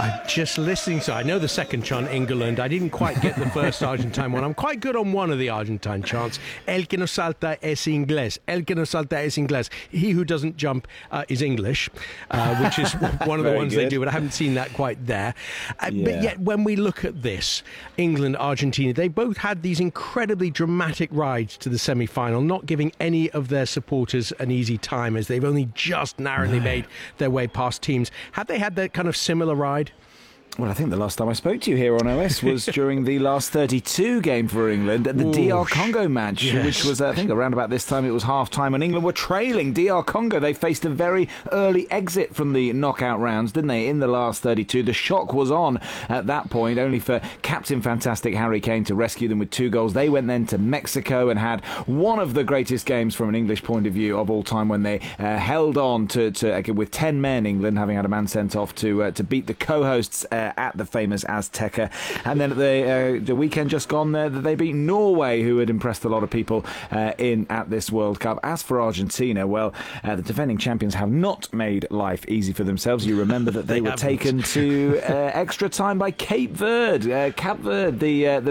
Just listening, so I know the second chant, England. I didn't quite get the first Argentine one. I'm quite good on one of the Argentine chants. El que no salta es inglés. El que no salta es inglés. He who doesn't jump is English, which is one of the ones they do, but I haven't seen that quite there. But yet, when we look at this, England, Argentina, they both had these incredibly dramatic rides to the semi-final, not giving any of their supporters an easy time, as they've only just narrowly made their way past teams. Have they had that kind of similar ride? Well, I think the last time I spoke to you here on OS was during the last 32 game for England at the DR Congo match, which was, I think, around about this time. It was half-time, and England were trailing DR Congo. They faced a very early exit from the knockout rounds, didn't they, in the last 32. The shock was on at that point, only for Captain Fantastic Harry Kane to rescue them with 2 goals. They went then to Mexico and had one of the greatest games from an English point of view of all time, when they held on to with 10 men, England, having had a man sent off to beat the co-hosts at the famous Azteca. And then at the weekend just gone there, they beat Norway, who had impressed a lot of people at this World Cup. As for Argentina, well, the defending champions have not made life easy for themselves. You remember that they were taken to extra time by Cape Verde. Cape Verde, the